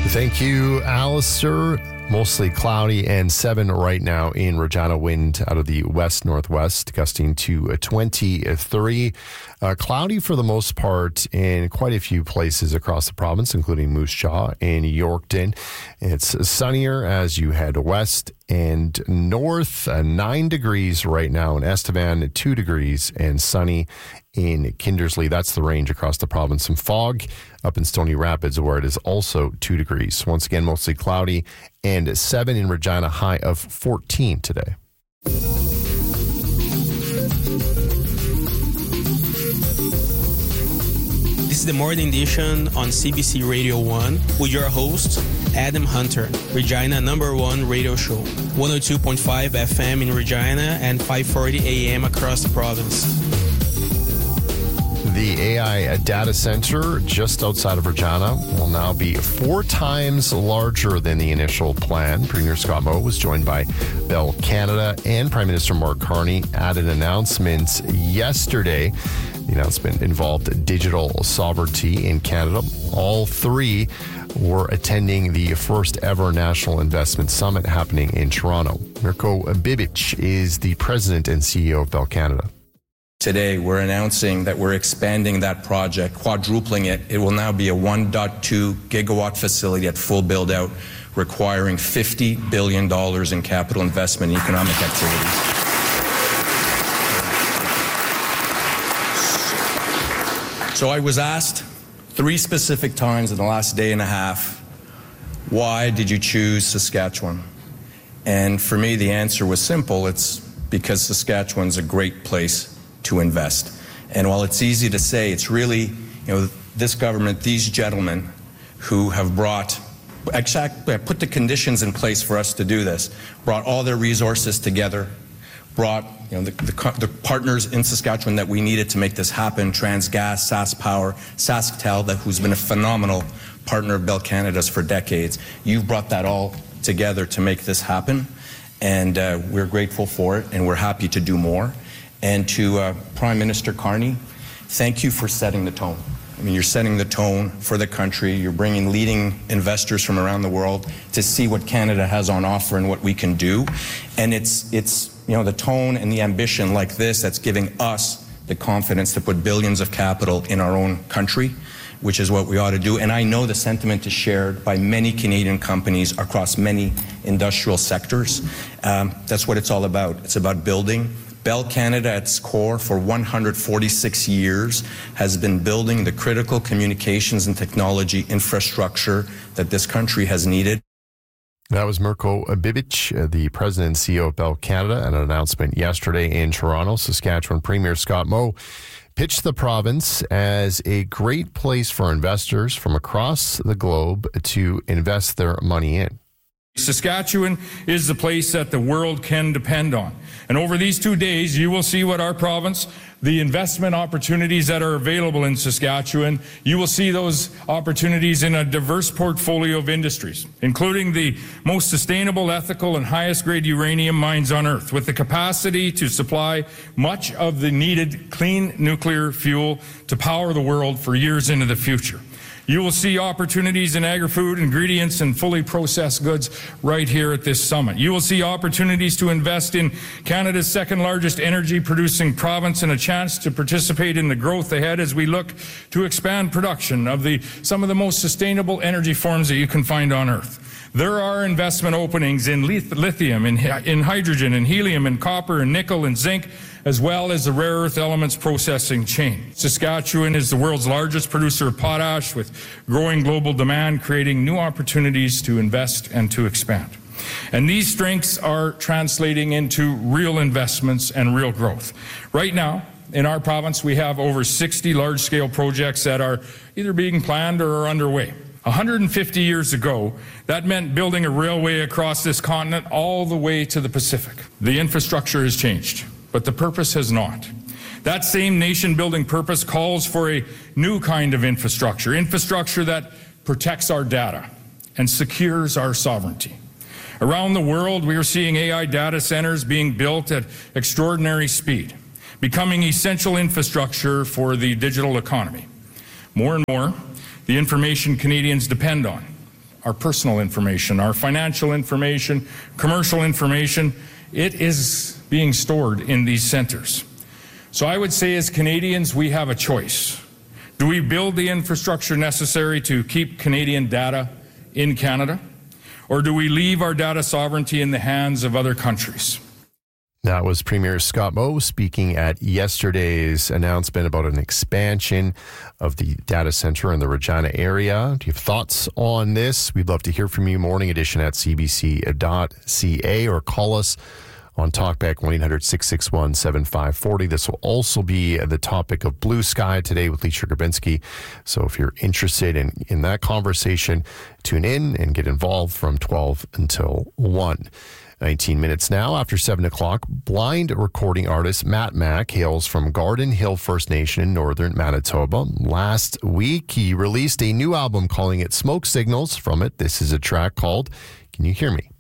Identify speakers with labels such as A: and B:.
A: Thank you, Alistair. Mostly cloudy and 7 right now in Regina. Wind out of the west-northwest, gusting to 23. Cloudy for the most part in quite a few places across the province, including Moose Jaw and Yorkton. It's sunnier as you head west and north. 9 degrees right now in Estevan, 2 degrees, and sunny in Kindersley. That's the range across the province. Some fog up in Stony Rapids, where it is also 2 degrees. Once again, mostly cloudy, and 7 in Regina, high of 14 today.
B: This is the morning edition on CBC Radio 1 with your host, Adam Hunter, Regina #1 radio show. 102.5 FM in Regina and 540 AM across the province.
A: The AI data center just outside of Regina will now be 4 times larger than the initial plan. Premier Scott Moe was joined by Bell Canada and Prime Minister Mark Carney at an announcement yesterday. The announcement involved digital sovereignty in Canada. All 3 were attending the first ever National Investment Summit happening in Toronto. Mirko Bibic is the president and CEO of Bell Canada.
C: Today, we're announcing that we're expanding that project, quadrupling it. It will now be a 1.2 gigawatt facility at full build out, requiring $50 billion in capital investment and economic activities. So I was asked 3 specific times in the last day and a half, why did you choose Saskatchewan? And for me, the answer was simple. It's because Saskatchewan's a great place to invest. And while it's easy to say, it's really, this government, these gentlemen who have put the conditions in place for us to do this, brought all their resources together, brought the partners in Saskatchewan that we needed to make this happen, Transgas, SaskPower, SaskTel, who's been a phenomenal partner of Bell Canada's for decades. You've brought that all together to make this happen, and we're grateful for it, and we're happy to do more. And to Prime Minister Carney, thank you for setting the tone. I mean, you're setting the tone for the country. You're bringing leading investors from around the world to see what Canada has on offer and what we can do. And it's the tone and the ambition like this that's giving us the confidence to put billions of capital in our own country, which is what we ought to do. And I know the sentiment is shared by many Canadian companies across many industrial sectors. That's what it's all about. It's about building. Bell Canada, at its core, for 146 years, has been building the critical communications and technology infrastructure that this country has needed.
A: That was Mirko Bibic, the president and CEO of Bell Canada, at an announcement yesterday in Toronto. Saskatchewan Premier Scott Moe pitched the province as a great place for investors from across the globe to invest their money in.
D: Saskatchewan is the place that the world can depend on. And over these 2 days, you will see what our province, the investment opportunities that are available in Saskatchewan, you will see those opportunities in a diverse portfolio of industries, including the most sustainable, ethical, and highest grade uranium mines on Earth, with the capacity to supply much of the needed clean nuclear fuel to power the world for years into the future. You will see opportunities in agri-food, ingredients, and fully processed goods right here at this summit. You will see opportunities to invest in Canada's second largest energy-producing province and a chance to participate in the growth ahead as we look to expand production of some of the most sustainable energy forms that you can find on Earth. There are investment openings in lithium, in hydrogen, in helium, in copper, and nickel, and zinc, as well as the rare earth elements processing chain. Saskatchewan is the world's largest producer of potash, with growing global demand, creating new opportunities to invest and to expand. And these strengths are translating into real investments and real growth. Right now, in our province, we have over 60 large-scale projects that are either being planned or are underway. 150 years ago, that meant building a railway across this continent all the way to the Pacific. The infrastructure has changed, but the purpose has not. That same nation-building purpose calls for a new kind of infrastructure that protects our data and secures our sovereignty. Around the world, we are seeing AI data centers being built at extraordinary speed, becoming essential infrastructure for the digital economy. More and more, the information Canadians depend on, our personal information, our financial information, commercial information. It is being stored in these centers. So I would say as Canadians, we have a choice. Do we build the infrastructure necessary to keep Canadian data in Canada? Or do we leave our data sovereignty in the hands of other countries?
A: That was Premier Scott Moe speaking at yesterday's announcement about an expansion of the data center in the Regina area. Do you have thoughts on this? We'd love to hear from you. Morning Edition at cbc.ca or call us on TalkBack 1-800-661-7540. This will also be the topic of Blue Sky today with Leisha Grabinski. So if you're interested in that conversation, tune in and get involved from 12 until 1. 19 minutes now after 7 o'clock. Blind recording artist Matt Mack hails from Garden Hill First Nation in northern Manitoba. Last week, he released a new album calling it Smoke Signals. From it, this is a track called Can You Hear Me?